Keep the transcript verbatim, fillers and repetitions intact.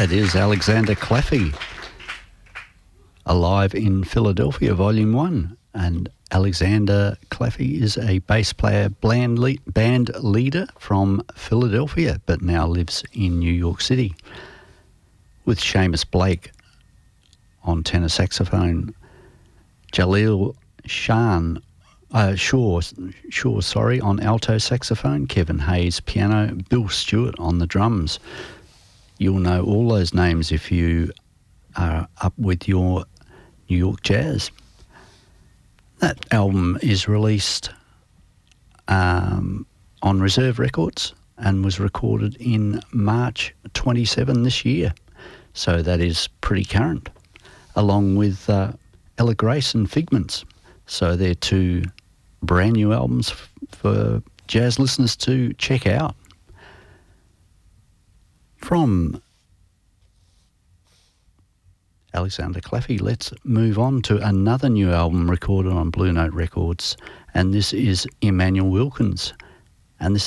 That is Alexander Claffey, Alive in Philadelphia, Volume one. And Alexander Claffey is a bass player, band, le- band leader from Philadelphia, but now lives in New York City, with Seamus Blake on tenor saxophone, Jaleel Shan, uh, Shaw, Shaw, sorry, on alto saxophone, Kevin Hayes piano, Bill Stewart on the drums. You'll know all those names if you are up with your New York jazz. That album is released um, on Reserve Records and was recorded in March twenty-seventh this year. So that is pretty current, along with uh, Ella Grace and Figments. So they're two brand new albums f- for jazz listeners to check out. From Alexander Claffey, let's move on to another new album recorded on Blue Note Records, and this is Emmanuel Wilkins, and this